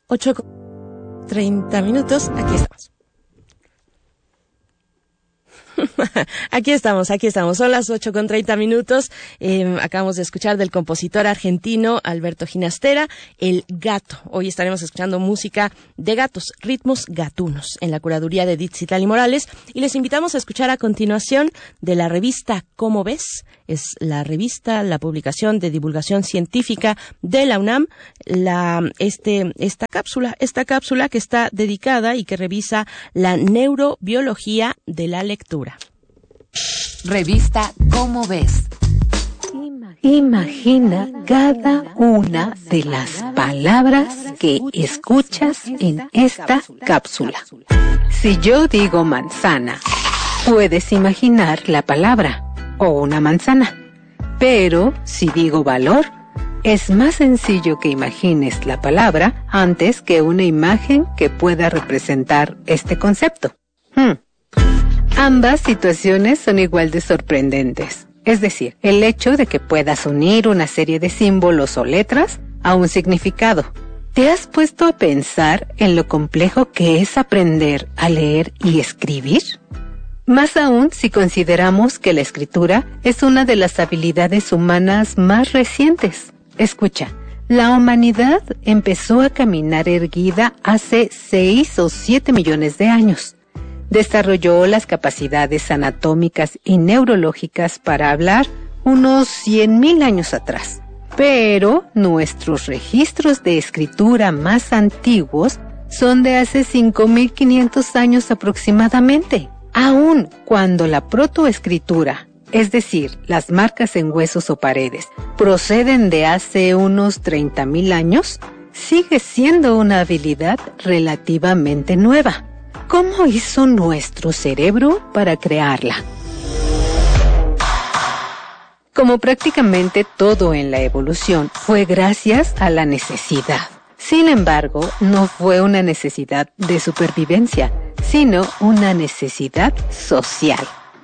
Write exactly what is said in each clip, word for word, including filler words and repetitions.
ocho con treinta minutos, aquí estamos. Aquí estamos, aquí estamos. Son las ocho con treinta minutos. Eh, acabamos de escuchar del compositor argentino Alberto Ginastera, El Gato. Hoy estaremos escuchando música de gatos, ritmos gatunos, en la curaduría de Edith Citlali Morales. Y les invitamos a escuchar a continuación de la revista ¿Cómo ves? Es la revista, la publicación de divulgación científica de la UNAM, la, este, esta cápsula, esta cápsula que está dedicada y que revisa la neurobiología de la lectura. Revista ¿Cómo ves? Imagina cada una de las palabras que escuchas en esta cápsula. Si yo digo manzana, puedes imaginar la palabra o una manzana. Pero si digo valor, es más sencillo que imagines la palabra antes que una imagen que pueda representar este concepto. Hmm. Ambas situaciones son igual de sorprendentes. Es decir, el hecho de que puedas unir una serie de símbolos o letras a un significado. ¿Te has puesto a pensar en lo complejo que es aprender a leer y escribir? Más aún si consideramos que la escritura es una de las habilidades humanas más recientes. Escucha, la humanidad empezó a caminar erguida hace seis o siete millones de años. Desarrolló las capacidades anatómicas y neurológicas para hablar unos cien mil años atrás. Pero nuestros registros de escritura más antiguos son de hace cinco mil quinientos años aproximadamente. Aun cuando la protoescritura, es decir, las marcas en huesos o paredes, proceden de hace unos treinta mil años, sigue siendo una habilidad relativamente nueva. ¿Cómo hizo nuestro cerebro para crearla? Como prácticamente todo en la evolución, fue gracias a la necesidad. Sin embargo, no fue una necesidad de supervivencia, sino una necesidad social.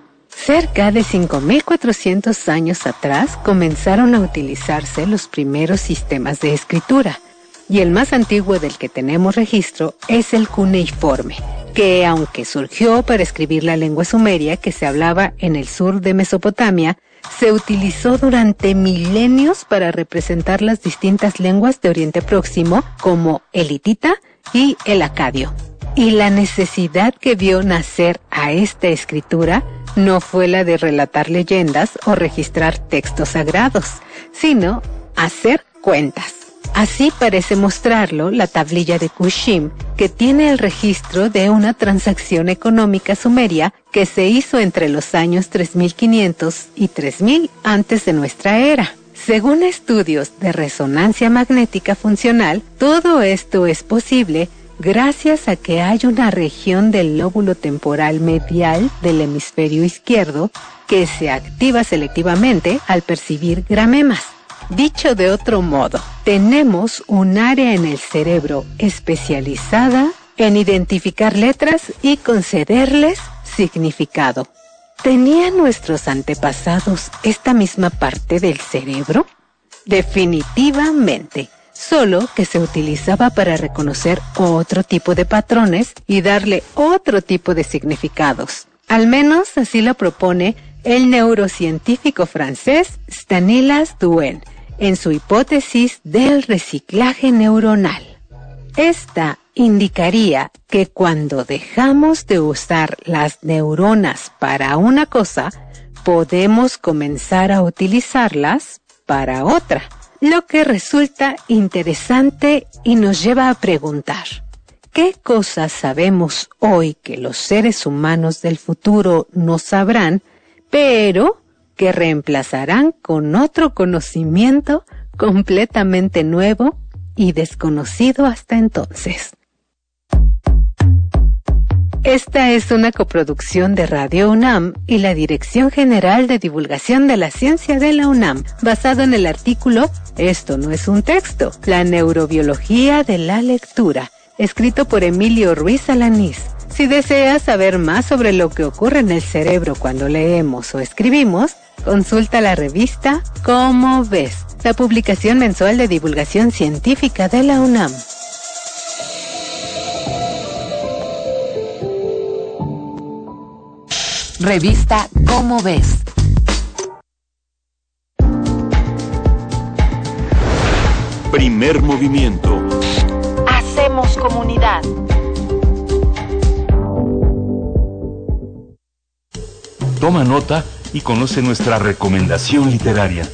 Cerca de cinco mil cuatrocientos años atrás comenzaron a utilizarse los primeros sistemas de escritura, y el más antiguo del que tenemos registro es el cuneiforme, que aunque surgió para escribir la lengua sumeria que se hablaba en el sur de Mesopotamia, se utilizó durante milenios para representar las distintas lenguas de Oriente Próximo como el hitita y el acadio. Y la necesidad que vio nacer a esta escritura no fue la de relatar leyendas o registrar textos sagrados, sino hacer cuentas. Así parece mostrarlo la tablilla de Kushim, que tiene el registro de una transacción económica sumeria que se hizo entre los años tres mil quinientos y tres mil antes de nuestra era. Según estudios de resonancia magnética funcional, todo esto es posible gracias a que hay una región del lóbulo temporal medial del hemisferio izquierdo que se activa selectivamente al percibir gramemas. Dicho de otro modo, tenemos un área en el cerebro especializada en identificar letras y concederles significado. ¿Tenían nuestros antepasados esta misma parte del cerebro? Definitivamente, solo que se utilizaba para reconocer otro tipo de patrones y darle otro tipo de significados. Al menos así lo propone el neurocientífico francés Stanislas Dehaene en su hipótesis del reciclaje neuronal. Esta indicaría que cuando dejamos de usar las neuronas para una cosa, podemos comenzar a utilizarlas para otra, lo que resulta interesante y nos lleva a preguntar, ¿qué cosas sabemos hoy que los seres humanos del futuro no sabrán, pero que reemplazarán con otro conocimiento completamente nuevo y desconocido hasta entonces? Esta es una coproducción de Radio UNAM y la Dirección General de Divulgación de la Ciencia de la UNAM, basado en el artículo Esto no es un texto, la neurobiología de la lectura, escrito por Emilio Ruiz Alanís. Si deseas saber más sobre lo que ocurre en el cerebro cuando leemos o escribimos, consulta la revista ¿Cómo ves?, la publicación mensual de divulgación científica de la UNAM. Revista Cómo Ves. Primer movimiento. Hacemos comunidad. Toma nota y conoce nuestra recomendación literaria.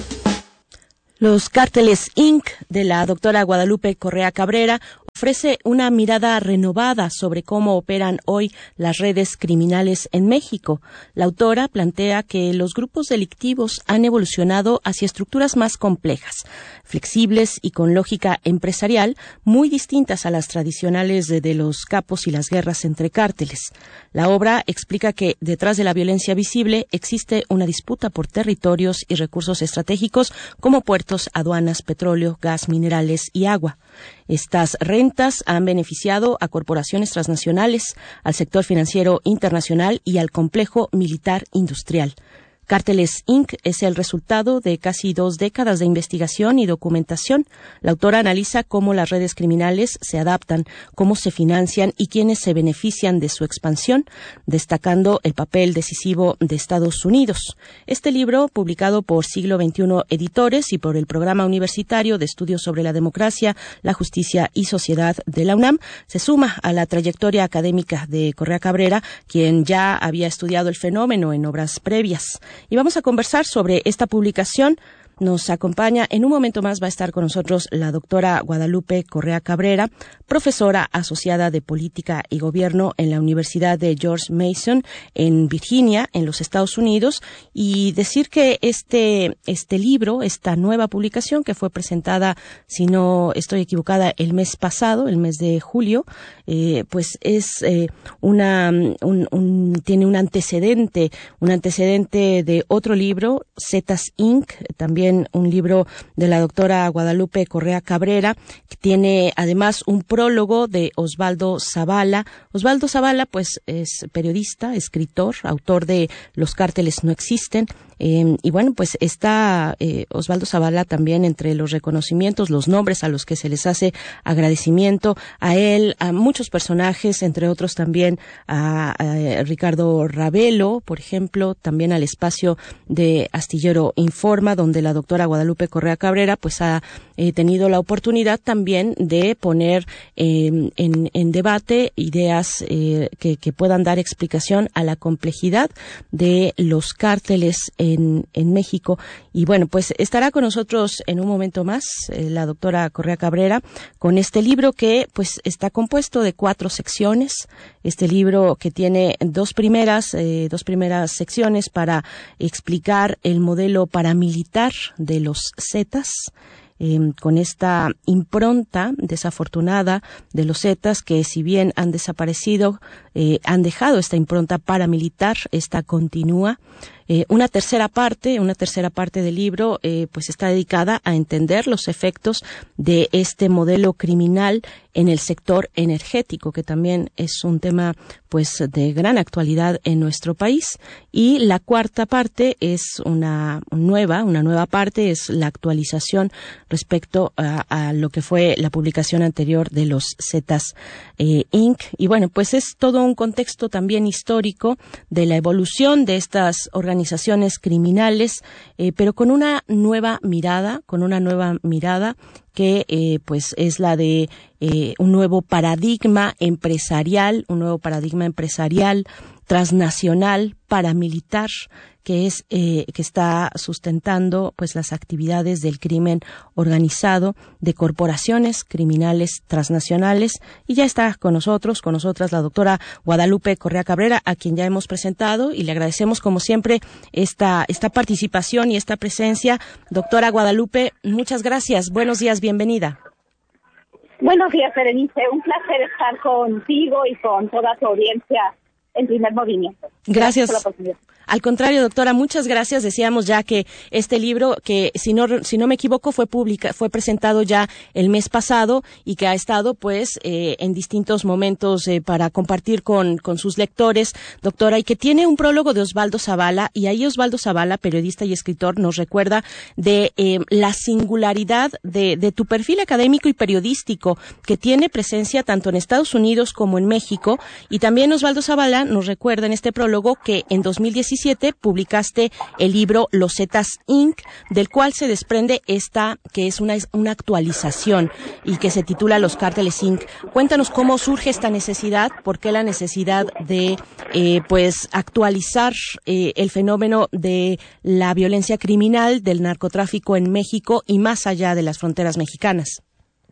Los Cárteles incorporated de la doctora Guadalupe Correa Cabrera ofrece una mirada renovada sobre cómo operan hoy las redes criminales en México. La autora plantea que los grupos delictivos han evolucionado hacia estructuras más complejas, flexibles y con lógica empresarial muy distintas a las tradicionales de, de los capos y las guerras entre cárteles. La obra explica que detrás de la violencia visible existe una disputa por territorios y recursos estratégicos como puertos, aduanas, petróleo, gas, minerales y agua. Estas rentas han beneficiado a corporaciones transnacionales, al sector financiero internacional y al complejo militar industrial. Cárteles incorporated es el resultado de casi dos décadas de investigación y documentación. La autora analiza cómo las redes criminales se adaptan, cómo se financian y quiénes se benefician de su expansión, destacando el papel decisivo de Estados Unidos. Este libro, publicado por Siglo veintiuno Editores y por el Programa Universitario de Estudios sobre la Democracia, la Justicia y Sociedad de la UNAM, se suma a la trayectoria académica de Correa Cabrera, quien ya había estudiado el fenómeno en obras previas. Y vamos a conversar sobre esta publicación. Nos acompaña, en un momento más va a estar con nosotros la doctora Guadalupe Correa Cabrera, profesora asociada de Política y Gobierno en la Universidad de George Mason en Virginia, en los Estados Unidos, y decir que este, este libro, esta nueva publicación que fue presentada, si no estoy equivocada, el mes pasado, el mes de julio, eh, pues es eh, una, un, un, tiene un antecedente, un antecedente de otro libro, Zetas incorporated, también un libro de la doctora Guadalupe Correa Cabrera, que tiene además un prólogo de Osvaldo Zavala. Osvaldo Zavala, pues, es periodista, escritor, autor de Los cárteles no existen. Eh, y bueno, pues está eh, Osvaldo Zavala también entre los reconocimientos, los nombres a los que se les hace agradecimiento a él, a muchos personajes, entre otros también a, a Ricardo Ravelo, por ejemplo, también al espacio de Astillero Informa, donde la doctora Guadalupe Correa Cabrera pues ha eh, tenido la oportunidad también de poner eh, en, en debate ideas eh, que, que puedan dar explicación a la complejidad de los cárteles eh, En, en México. Y bueno, pues estará con nosotros en un momento más eh, la doctora Correa Cabrera con este libro que pues está compuesto de cuatro secciones. Este libro que tiene dos primeras, eh, dos primeras secciones para explicar el modelo paramilitar de los Zetas. Eh, con esta impronta desafortunada de los Zetas que si bien han desaparecido, eh, han dejado esta impronta paramilitar, esta continúa. Eh, una tercera parte, una tercera parte del libro, eh, pues está dedicada a entender los efectos de este modelo criminal en el sector energético, que también es un tema, pues, de gran actualidad en nuestro país. Y la cuarta parte es una nueva, una nueva parte, es la actualización respecto a, a lo que fue la publicación anterior de los Zetas eh, incorporated. Y bueno, pues es todo un contexto también histórico de la evolución de estas organizaciones criminales, eh, pero con una nueva mirada, con una nueva mirada que eh, pues es la de eh, un nuevo paradigma empresarial, un nuevo paradigma empresarial transnacional, paramilitar, que es eh, que está sustentando pues las actividades del crimen organizado de corporaciones criminales transnacionales. Y ya está con nosotros, con nosotras la doctora Guadalupe Correa Cabrera, a quien ya hemos presentado y le agradecemos como siempre esta esta participación y esta presencia. Doctora Guadalupe, muchas gracias. Buenos días, bienvenida. Buenos días, Berenice. Un placer estar contigo y con toda tu audiencia en Primer Movimiento. Gracias. Gracias por la oportunidad. Al contrario, doctora, muchas gracias. Decíamos ya que este libro, que si no si no me equivoco fue publica, fue presentado ya el mes pasado y que ha estado pues eh, en distintos momentos eh, para compartir con con sus lectores, doctora, y que tiene un prólogo de Osvaldo Zavala, y ahí Osvaldo Zavala, periodista y escritor, nos recuerda de eh, la singularidad de, de tu perfil académico y periodístico, que tiene presencia tanto en Estados Unidos como en México. Y también Osvaldo Zavala nos recuerda en este prólogo que en dos mil diecisiete publicaste el libro Los Zetas incorporated, del cual se desprende esta, que es una, una actualización y que se titula Los Cárteles incorporated. Cuéntanos cómo surge esta necesidad, por qué la necesidad de eh, pues actualizar eh, el fenómeno de la violencia criminal, del narcotráfico en México y más allá de las fronteras mexicanas.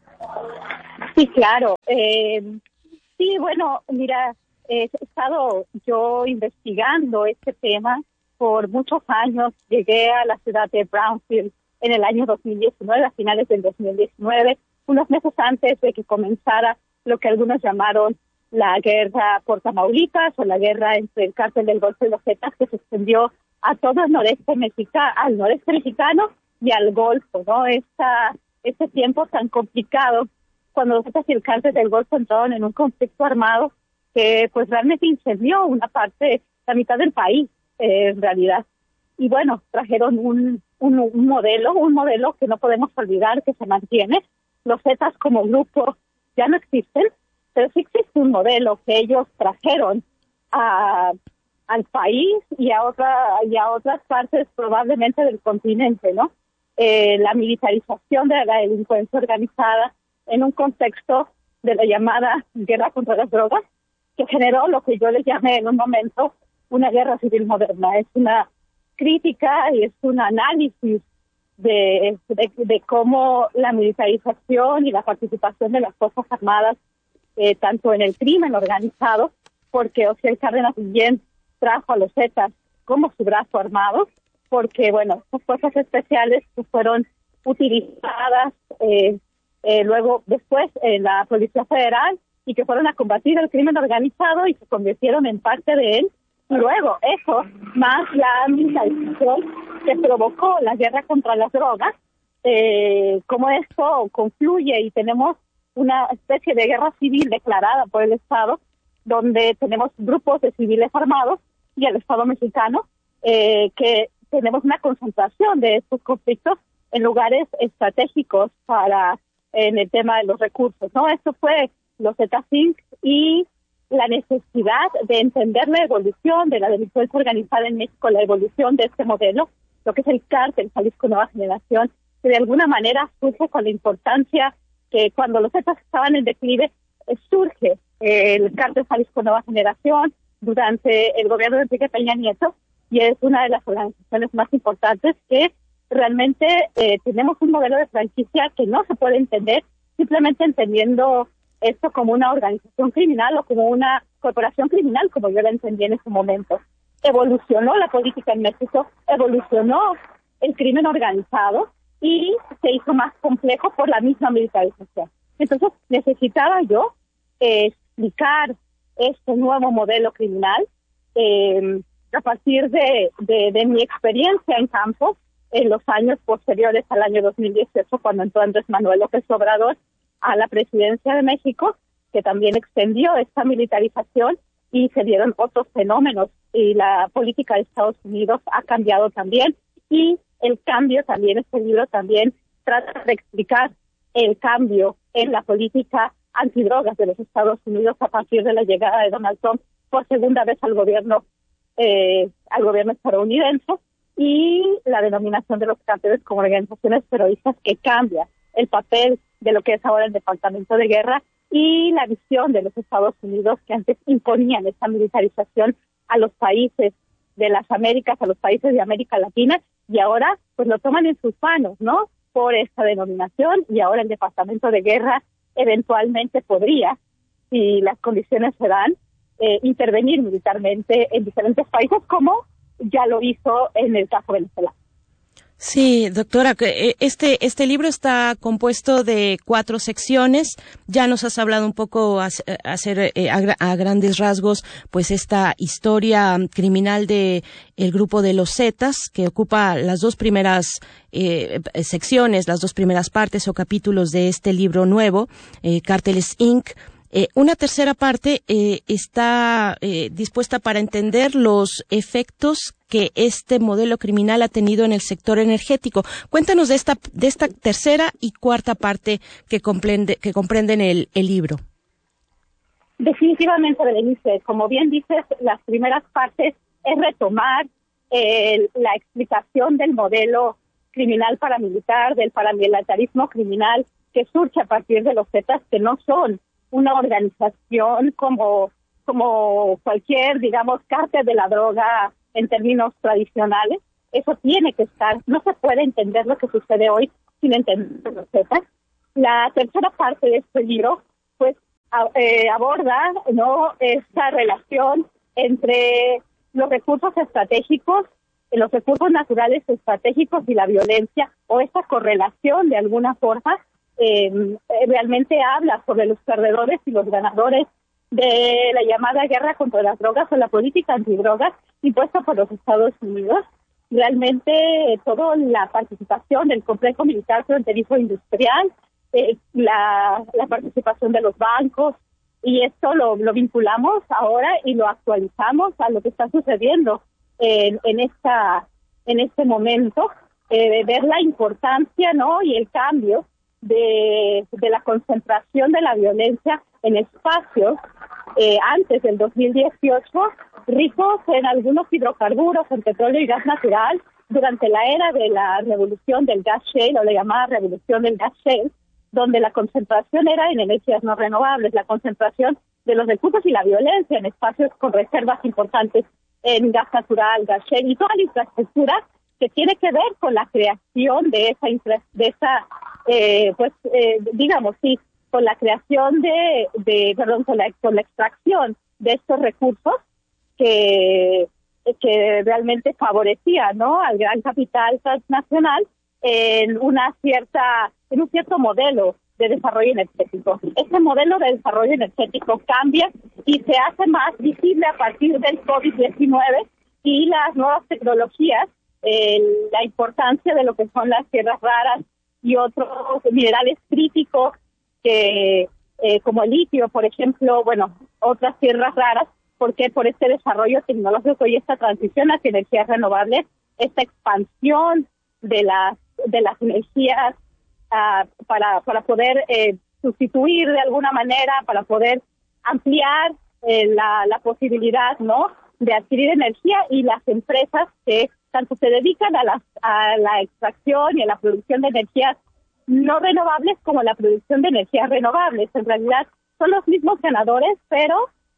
Sí, claro. Eh, sí, bueno, mira, he estado yo investigando este tema por muchos años. Llegué a la ciudad de Brownsville en el año dos mil diecinueve, a finales del dos mil diecinueve, unos meses antes de que comenzara lo que algunos llamaron la guerra por Tamaulipas o la guerra entre el cártel del Golfo y los Zetas, que se extendió a todo el noreste mexicano, al noreste mexicano y al Golfo, ¿no? Esta, este tiempo tan complicado cuando los Zetas y el cártel del Golfo entraron en un conflicto armado que pues realmente incendió una parte, la mitad del país, eh, en realidad. Y bueno, trajeron un, un, un modelo, un modelo que no podemos olvidar, que se mantiene. Los Zetas como grupo ya no existen, pero sí existe un modelo que ellos trajeron a, al país y a, otra, y a otras partes probablemente del continente, ¿no? Eh, la militarización de la delincuencia organizada en un contexto de la llamada guerra contra las drogas, que generó lo que yo le llamé en un momento una guerra civil moderna. Es una crítica y es un análisis de, de, de cómo la militarización y la participación de las Fuerzas Armadas, eh, tanto en el crimen organizado, porque Ociel Cárdenas bien trajo a los Zetas como su brazo armado, porque, bueno, estas fuerzas especiales pues, fueron utilizadas eh, eh, luego, después, en la Policía Federal, y que fueron a combatir el crimen organizado y se convirtieron en parte de él. Y luego, eso, más la militarización que provocó la guerra contra las drogas, eh, cómo esto confluye y tenemos una especie de guerra civil declarada por el Estado, donde tenemos grupos de civiles armados y el Estado mexicano, eh, que tenemos una concentración de estos conflictos en lugares estratégicos para en el tema de los recursos, ¿no? Esto fue los Zetas incorporated y la necesidad de entender la evolución de la delincuencia organizada en México, la evolución de este modelo, lo que es el cártel Jalisco Nueva Generación, que de alguna manera surge con la importancia que cuando los Zetas estaban en declive, eh, surge eh, el cártel Jalisco Nueva Generación durante el gobierno de Enrique Peña Nieto, y es una de las organizaciones más importantes que realmente eh, tenemos un modelo de franquicia que no se puede entender simplemente entendiendo esto como una organización criminal o como una corporación criminal, como yo la entendí en ese momento. Evolucionó la política en México, evolucionó el crimen organizado y se hizo más complejo por la misma militarización. Entonces necesitaba yo eh, explicar este nuevo modelo criminal eh, a partir de, de, de mi experiencia en campo en los años posteriores al año dos mil dieciocho, cuando entró Andrés Manuel López Obrador a la presidencia de México, que también extendió esta militarización y se dieron otros fenómenos y la política de Estados Unidos ha cambiado también, y el cambio también, este libro también trata de explicar el cambio en la política antidrogas de los Estados Unidos a partir de la llegada de Donald Trump por segunda vez al gobierno eh, al gobierno estadounidense, y la denominación de los cárteles como organizaciones terroristas, que cambia el papel de lo que es ahora el Departamento de Guerra y la visión de los Estados Unidos, que antes imponían esta militarización a los países de las Américas, a los países de América Latina, y ahora pues lo toman en sus manos, ¿no? Por esta denominación, y ahora el Departamento de Guerra eventualmente podría, si las condiciones se dan, eh, intervenir militarmente en diferentes países, como ya lo hizo en el caso venezolano. Sí, doctora, este este libro está compuesto de cuatro secciones. Ya nos has hablado un poco a, a hacer eh, a, a grandes rasgos, pues esta historia criminal de el grupo de los Zetas, que ocupa las dos primeras eh, secciones, las dos primeras partes o capítulos de este libro nuevo, eh, Cárteles incorporated. Eh, una tercera parte eh, está eh, dispuesta para entender los efectos que este modelo criminal ha tenido en el sector energético. Cuéntanos de esta de esta tercera y cuarta parte que comprende que comprenden el, el libro. Definitivamente, Berenice, como bien dices, las primeras partes es retomar eh, la explicación del modelo criminal paramilitar, del paramilitarismo criminal que surge a partir de los Zetas, que no son una organización como como cualquier, digamos, cártel de la droga en términos tradicionales. Eso tiene que estar, no se puede entender lo que sucede hoy sin entender los Zetas. La tercera parte de este libro, pues, a, eh, aborda, ¿no?, esta relación entre los recursos estratégicos, los recursos naturales estratégicos y la violencia, o esta correlación de alguna forma. Eh, realmente habla sobre los perdedores y los ganadores de la llamada guerra contra las drogas o la política antidrogas impuesta por los Estados Unidos. Realmente eh, toda la participación del complejo militar fronterizo industrial, eh, la, la participación de los bancos, y esto lo, lo vinculamos ahora y lo actualizamos a lo que está sucediendo en, en esta en este momento, eh, de ver la importancia, ¿no?, y el cambio de, de la concentración de la violencia en espacios eh, antes del dos mil dieciocho, ricos en algunos hidrocarburos, en petróleo y gas natural, durante la era de la revolución del gas shale, o la llamada revolución del gas shale, donde la concentración era en energías no renovables, la concentración de los recursos y la violencia en espacios con reservas importantes en gas natural, gas shale, y toda la infraestructura que tiene que ver con la creación de esa, infra, de esa eh, pues, eh, digamos, sí, con la creación de, de perdón, con la, con la extracción de estos recursos que, que realmente favorecía, ¿no?, al gran capital transnacional en una cierta, en un cierto modelo de desarrollo energético. Este modelo de desarrollo energético cambia y se hace más visible a partir del COVID diecinueve y las nuevas tecnologías, eh, la importancia de lo que son las tierras raras y otros minerales críticos que eh, como el litio, por ejemplo, bueno, otras tierras raras, porque por este desarrollo tecnológico y esta transición hacia energías renovables, esta expansión de las de las energías uh, para para poder eh, sustituir de alguna manera, para poder ampliar eh, la, la posibilidad, ¿no?, de adquirir energía, y las empresas que tanto se dedican a la, a la extracción y a la producción de energías no renovables como la producción de energías renovables. En realidad son los mismos ganadores, pero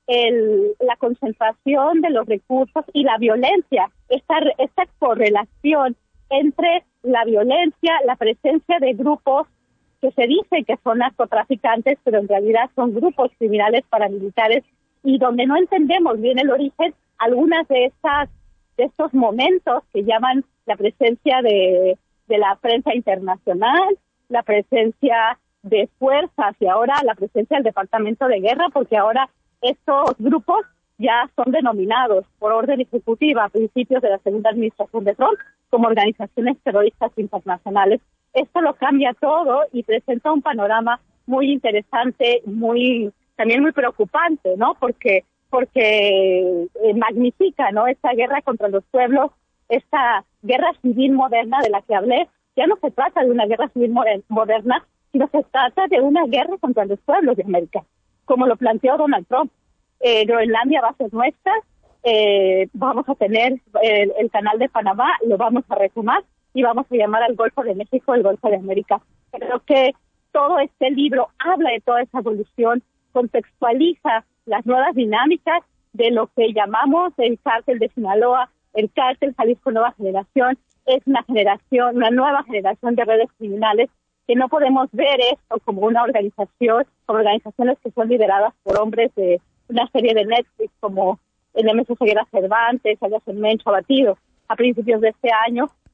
el, la concentración de los recursos y la violencia, esta, esta correlación entre la violencia, la presencia de grupos que se dice que son narcotraficantes, pero en realidad son grupos criminales paramilitares, y donde no entendemos bien el origen, algunas de estas de estos momentos que llaman la presencia de, de la prensa internacional, la presencia de fuerzas y ahora la presencia del Departamento de Guerra, porque ahora estos grupos ya son denominados por orden ejecutiva a principios de la segunda administración de Trump como organizaciones terroristas internacionales. Esto lo cambia todo y presenta un panorama muy interesante, muy también muy preocupante, ¿no? Porque porque eh, magnifica, ¿no?, esta guerra contra los pueblos, esta guerra civil moderna de la que hablé. Ya no se trata de una guerra civil moderna, sino se trata de una guerra contra los pueblos de América, como lo planteó Donald Trump. Eh, Groenlandia va a ser nuestra, eh, vamos a tener el, el canal de Panamá, lo vamos a retomar y vamos a llamar al Golfo de México el Golfo de América. Creo que todo este libro habla de toda esa evolución, contextualiza las nuevas dinámicas de lo que llamamos el cártel de Sinaloa, el cártel Jalisco Nueva Generación. Es una generación, una nueva generación de redes criminales que no podemos ver esto como una organización, como organizaciones que son lideradas por hombres de una serie de Netflix como el Nemesio Ceguera Cervantes, alias el Mencho Abatido, a principios de este año,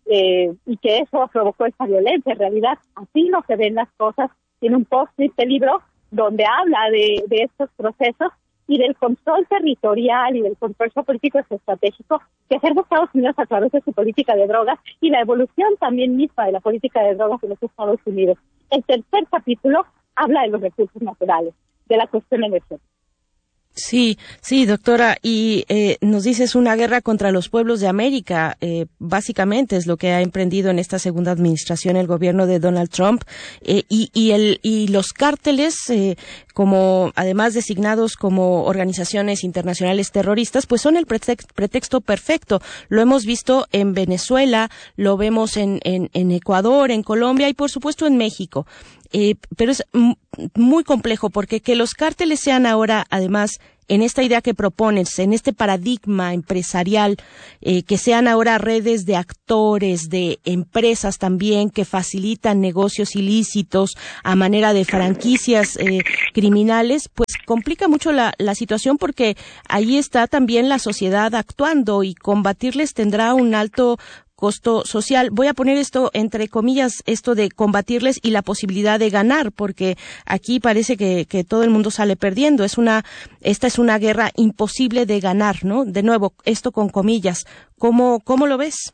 eh, y que eso provocó esa violencia. En realidad, así no se ven las cosas. Tiene un post este libro donde habla de, de estos procesos y del control territorial y del control político estratégico que ejerce Estados Unidos a través de su política de drogas y la evolución también misma de la política de drogas en los Estados Unidos. El tercer capítulo habla de los recursos naturales, de la cuestión energética. Sí, sí, doctora, y eh, nos dices una guerra contra los pueblos de América, eh, básicamente es lo que ha emprendido en esta segunda administración el gobierno de Donald Trump, eh, y, y el y los cárteles, eh, como además designados como organizaciones internacionales terroristas, pues son el pretexto, pretexto perfecto. Lo hemos visto en Venezuela, lo vemos en, en, en Ecuador, en Colombia y por supuesto en México. Eh, pero es m- muy complejo porque que los cárteles sean ahora, además, en esta idea que propones, en este paradigma empresarial, eh, que sean ahora redes de actores, de empresas también que facilitan negocios ilícitos a manera de franquicias eh, criminales, pues complica mucho la, la situación porque ahí está también la sociedad actuando y combatirles tendrá un alto costo social. Voy a poner esto entre comillas, esto de combatirles y la posibilidad de ganar, porque aquí parece que, que todo el mundo sale perdiendo. Es una, esta es una guerra imposible de ganar, ¿no? De nuevo, esto con comillas. ¿Cómo, cómo lo ves?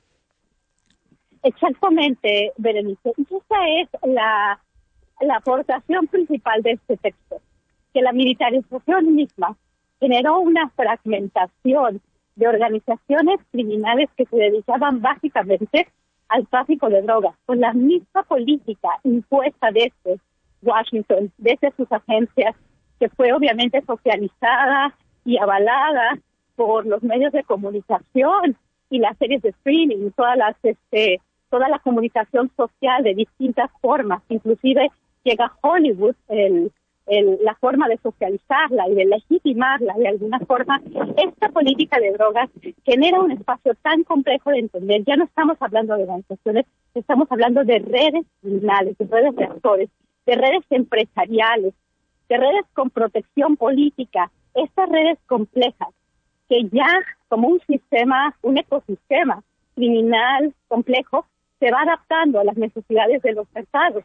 Exactamente, Berenice. Y esa es la, la aportación principal de este texto, que la militarización misma generó una fragmentación de organizaciones criminales que se dedicaban básicamente al tráfico de drogas, con la misma política impuesta desde Washington, desde sus agencias, que fue obviamente socializada y avalada por los medios de comunicación y las series de streaming, todas las, este, toda la comunicación social de distintas formas, inclusive llega Hollywood, el El, la forma de socializarla y de legitimarla de alguna forma. Esta política de drogas genera un espacio tan complejo de entender. Ya no estamos hablando de organizaciones, estamos hablando de redes criminales, de redes de actores, de redes empresariales, de redes con protección política. Estas redes complejas que ya como un sistema, un ecosistema criminal complejo, se va adaptando a las necesidades de los mercados.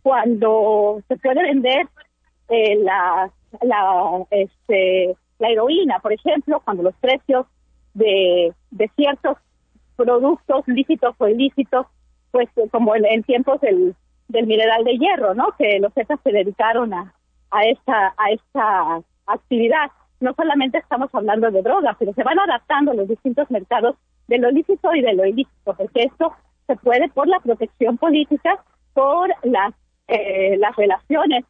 Cuando se puede vender Eh, la la este la heroína, por ejemplo, cuando los precios de de ciertos productos lícitos o ilícitos, pues como en, en tiempos del del mineral de hierro, ¿no? Que los Zetas se dedicaron a a esta a esta actividad. No solamente estamos hablando de drogas, pero se van adaptando los distintos mercados de lo lícito y de lo ilícito, porque esto se puede por la protección política, por las eh, las relaciones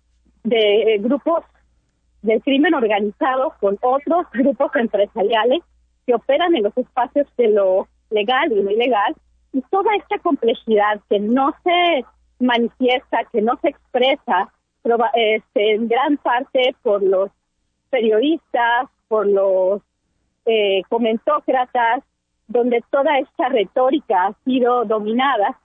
de eh, grupos del crimen organizado con otros grupos empresariales que operan en los espacios de lo legal y lo ilegal, y toda esta complejidad que no se manifiesta, que no se expresa proba- este, en gran parte por los periodistas, por los eh, comentócratas, donde toda esta retórica ha sido dominada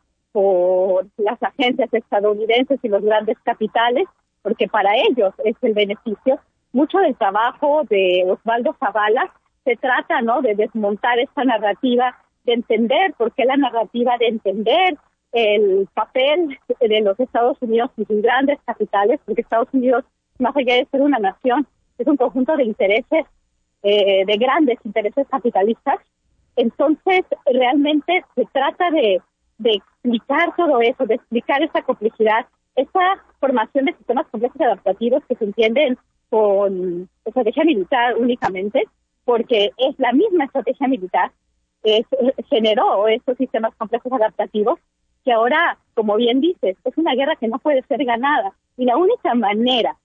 por las agencias estadounidenses y los grandes capitales, porque para ellos es el beneficio. Mucho del trabajo de Osvaldo Zavala se trata, ¿no?, de desmontar esta narrativa, de entender por qué la narrativa, de entender el papel de los Estados Unidos y sus grandes capitales, porque Estados Unidos, más allá de ser una nación, es un conjunto de intereses, eh, de grandes intereses capitalistas. Entonces, realmente se trata de, de explicar todo eso, de explicar esa complejidad, esa formación de sistemas complejos y adaptativos que se entienden con estrategia militar únicamente, porque es la misma estrategia militar que generó estos sistemas complejos adaptativos, que ahora, como bien dices, es una guerra que no puede ser ganada. Y la única manera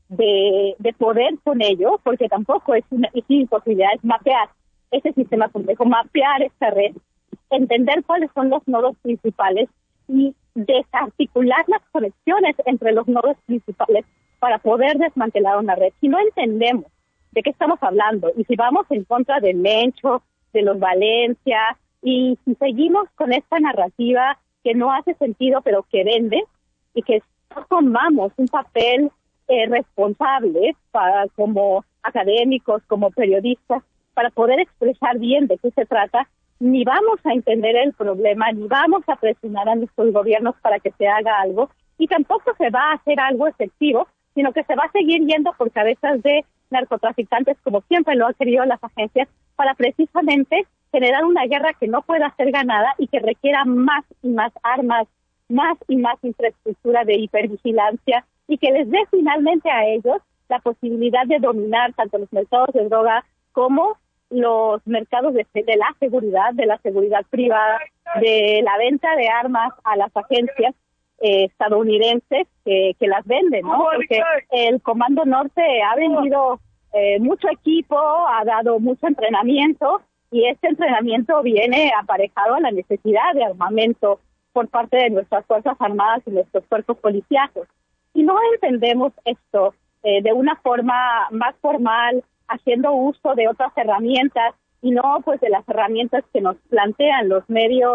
de, de poder con ello, porque tampoco es una es imposibilidad, es mapear ese sistema complejo, mapear esta red, entender cuáles son los nodos principales y desarticular las conexiones entre los nodos principales para poder desmantelar una red. Si no entendemos de qué estamos hablando y si vamos en contra del Mencho, de los Valencia, y si seguimos con esta narrativa que no hace sentido pero que vende, y que no tomamos un papel eh, responsable para, como académicos, como periodistas, para poder expresar bien de qué se trata, ni vamos a entender el problema, ni vamos a presionar a nuestros gobiernos para que se haga algo, y tampoco se va a hacer algo efectivo, sino que se va a seguir yendo por cabezas de narcotraficantes, como siempre lo han querido las agencias, para precisamente generar una guerra que no pueda ser ganada y que requiera más y más armas, más y más infraestructura de hipervigilancia, y que les dé finalmente a ellos la posibilidad de dominar tanto los mercados de droga como los mercados de, de la seguridad, de la seguridad privada, de la venta de armas a las agencias eh, estadounidenses que, que las venden, ¿no? Porque el Comando Norte ha vendido eh, mucho equipo, ha dado mucho entrenamiento, y este entrenamiento viene aparejado a la necesidad de armamento por parte de nuestras Fuerzas Armadas y nuestros cuerpos policíacos. Si no entendemos esto eh, de una forma más formal, haciendo uso de otras herramientas y no pues de las herramientas que nos plantean los medios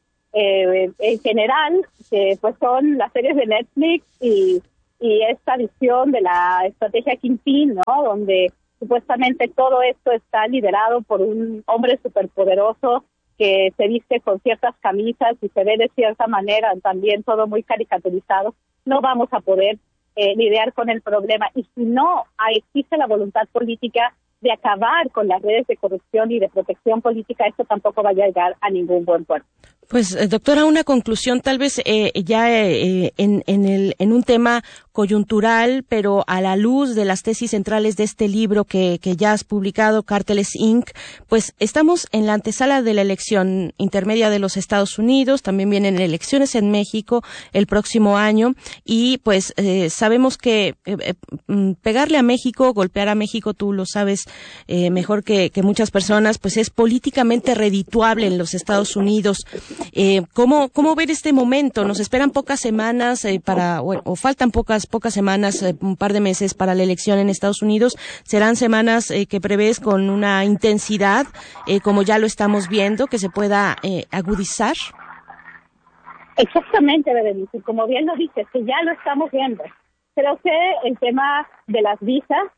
eh, en general, que pues son las series de Netflix y, y esta visión de la estrategia Kingpin, ¿no? Donde supuestamente todo esto está liderado por un hombre superpoderoso que se viste con ciertas camisas y se ve de cierta manera, también todo muy caricaturizado. No vamos a poder eh, lidiar con el problema. Y si no hay, existe la voluntad política de acabar con las redes de corrupción y de protección política, esto tampoco va a llegar a ningún buen puerto. Pues, eh, doctora, una conclusión tal vez eh, ya eh, en, en, el, en un tema coyuntural, pero a la luz de las tesis centrales de este libro que, que ya has publicado, Cárteles incorporated, pues estamos en la antesala de la elección intermedia de los Estados Unidos, también vienen elecciones en México el próximo año, y pues eh, sabemos que eh, eh, pegarle a México, golpear a México, tú lo sabes eh, mejor que, que muchas personas, pues es políticamente redituable en los Estados Unidos. Eh, ¿cómo, ¿Cómo ver este momento? Nos esperan pocas semanas eh, para, o, o faltan pocas pocas semanas, eh, un par de meses para la elección en Estados Unidos. Serán semanas eh, que prevés con una intensidad, eh, como ya lo estamos viendo, que se pueda eh, agudizar. Exactamente, Berenice, como bien lo dices, que ya lo estamos viendo. Creo que el tema de las visas,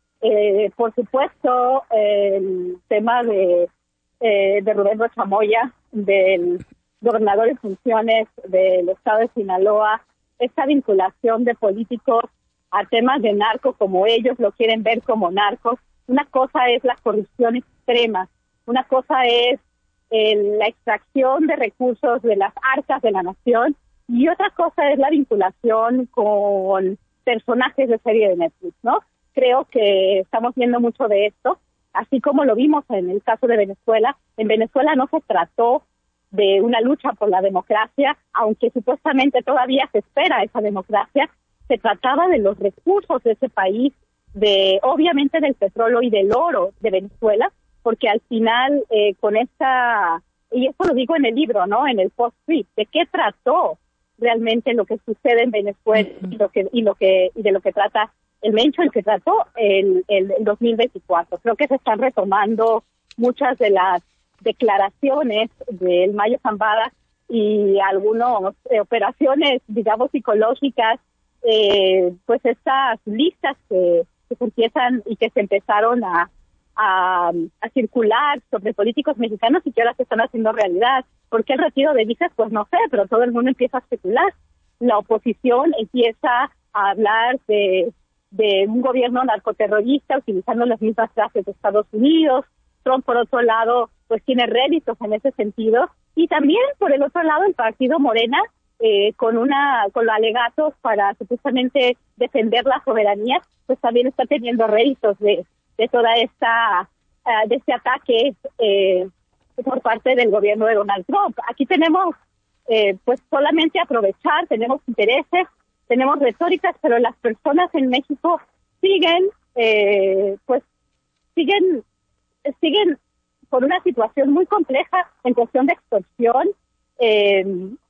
eh, por supuesto, eh, el tema de Eh, de Rubén Rocha Moya, del gobernador en funciones del estado de Sinaloa, esta vinculación de políticos a temas de narco como ellos lo quieren ver como narcos. Una cosa es la corrupción extrema, una cosa es eh, la extracción de recursos de las arcas de la nación, y otra cosa es la vinculación con personajes de serie de Netflix, ¿no? Creo que estamos viendo mucho de esto. Así como lo vimos en el caso de Venezuela, en Venezuela no se trató de una lucha por la democracia, aunque supuestamente todavía se espera esa democracia. Se trataba de los recursos de ese país, de obviamente del petróleo y del oro de Venezuela, porque al final eh, con esta, y esto lo digo en el libro, ¿no? En el post-tweet, de qué trató realmente lo que sucede en Venezuela y lo que y lo que y de lo que trata el Mencho, el que trató el, el, el dos mil veinticuatro. Creo que se están retomando muchas de las declaraciones del Mayo Zambada y algunas eh, operaciones, digamos, psicológicas, eh, pues estas listas que, que se empiezan y que se empezaron a, a, a circular sobre políticos mexicanos y que ahora se están haciendo realidad. ¿Por qué el retiro de visas? Pues no sé, pero todo el mundo empieza a especular. La oposición empieza a hablar de de un gobierno narcoterrorista utilizando las mismas frases de Estados Unidos. Trump, por otro lado, pues tiene réditos en ese sentido, y también por el otro lado el partido Morena eh, con una con alegatos para supuestamente defender la soberanía, pues también está teniendo réditos de de toda esta uh, de este ataque eh, por parte del gobierno de Donald Trump. Aquí tenemos eh, pues solamente aprovechar, tenemos intereses, tenemos retóricas, pero las personas en México siguen, eh, pues, siguen, siguen por una situación muy compleja en cuestión de extorsión, eh,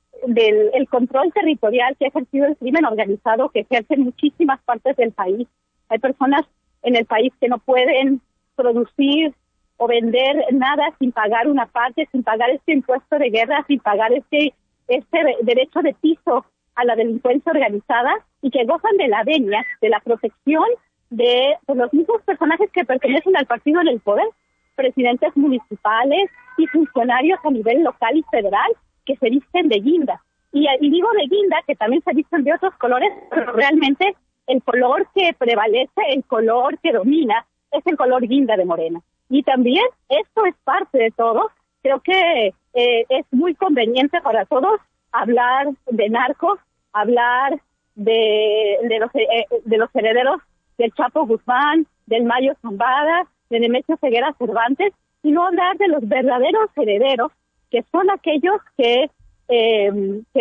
del el control territorial que ha ejercido el crimen organizado, que ejerce en muchísimas partes del país. Hay personas en el país que no pueden producir o vender nada sin pagar una parte, sin pagar este impuesto de guerra, sin pagar este, este derecho de piso a la delincuencia organizada, y que gozan de la venia, de la protección de pues, los mismos personajes que pertenecen al partido en el poder. presidentes municipales y funcionarios a nivel local y federal que se visten de guinda. Y, y digo de guinda, que también se visten de otros colores, pero realmente el color que prevalece, el color que domina, es el color guinda de Morena. Y también esto es parte de todo. Creo que eh, es muy conveniente para todos hablar de narcos, hablar de, de, los, eh, de los herederos del Chapo Guzmán, del Mayo Zambada, de Nemesio Ceguera Cervantes, y no hablar de los verdaderos herederos, que son aquellos que, eh,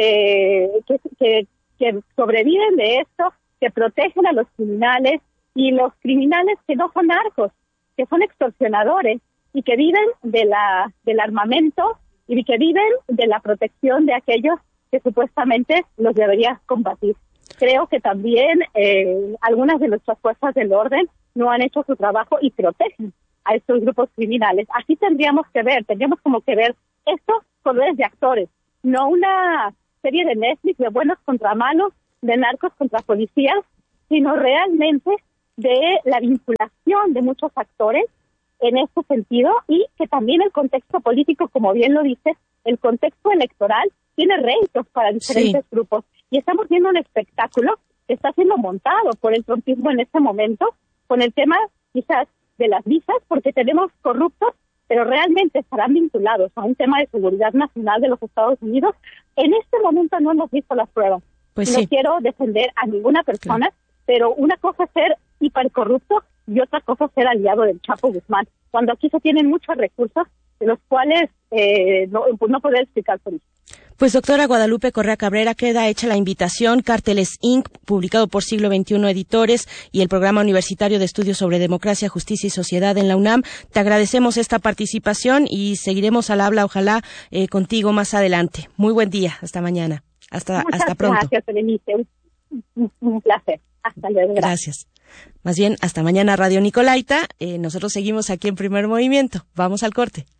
que, que, que, que sobreviven de esto, que protegen a los criminales, y los criminales que no son narcos, que son extorsionadores y que viven de la del armamento y que viven de la protección de aquellos que supuestamente los debería combatir. Creo que también eh, algunas de nuestras fuerzas del orden no han hecho su trabajo y protegen a estos grupos criminales. Así tendríamos que ver, tendríamos como que ver estos colores de actores, no una serie de Netflix de buenos contra malos, de narcos contra policías, sino realmente de la vinculación de muchos actores en este sentido, y que también el contexto político, como bien lo dice, el contexto electoral tiene réditos para diferentes sí. grupos, y estamos viendo un espectáculo que está siendo montado por el trumpismo en este momento, con el tema quizás de las visas, porque tenemos corruptos, pero realmente estarán vinculados a un tema de seguridad nacional de los Estados Unidos. En este momento no hemos visto las pruebas. Pues no sí. quiero defender a ninguna persona, claro. pero una cosa es ser hipercorrupto y otra cosa es ser aliado del Chapo Guzmán, cuando aquí se tienen muchos recursos de los cuales eh, no, no poder explicar por eso. Pues doctora Guadalupe Correa Cabrera, queda hecha la invitación. Cárteles incorporated, publicado por Siglo veintiuno Editores y el Programa Universitario de Estudios sobre Democracia, Justicia y Sociedad en la UNAM. Te agradecemos esta participación y seguiremos al habla, ojalá, eh, contigo más adelante. Muy buen día. Hasta mañana. Hasta, Muchas hasta pronto. Gracias, Berenice. Un, un placer. Hasta luego. Gracias. gracias. Más bien, hasta mañana, Radio Nicolaita. Eh, nosotros seguimos aquí en Primer Movimiento. Vamos al corte.